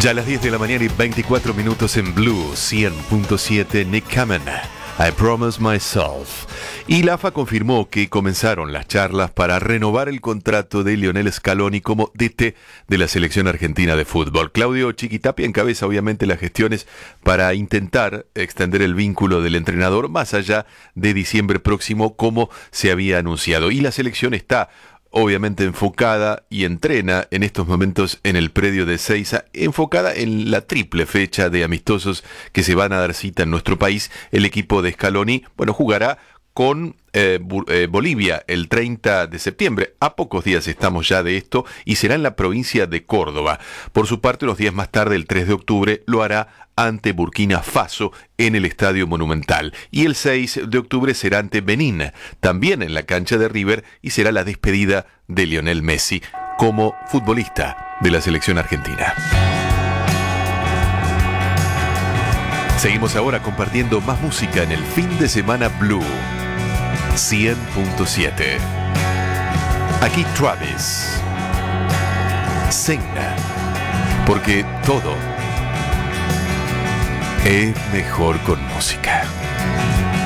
Ya a las 10 de la mañana y 24 minutos en Blue 100.7, Nick Kamen, I Promise Myself. Y la AFA confirmó que comenzaron las charlas para renovar el contrato de Lionel Scaloni como DT de la selección argentina de fútbol. Claudio Chiquitapia encabeza obviamente las gestiones para intentar extender el vínculo del entrenador más allá de diciembre próximo, como se había anunciado. Y la selección está obviamente enfocada y entrena en estos momentos en el predio de Ezeiza, enfocada en la triple fecha de amistosos que se van a dar cita en nuestro país. El equipo de Scaloni, jugará con Bolivia el 30 de septiembre. A pocos días estamos ya de esto y será en la provincia de Córdoba. Por su parte, unos días más tarde, el 3 de octubre, lo hará ante Burkina Faso en el Estadio Monumental. Y el 6 de octubre será ante Benín, también en la cancha de River, y será la despedida de Lionel Messi como futbolista de la selección argentina. Seguimos ahora compartiendo más música en el fin de semana Blue 100.7. Aquí Travis, Sing, porque todo es mejor con música.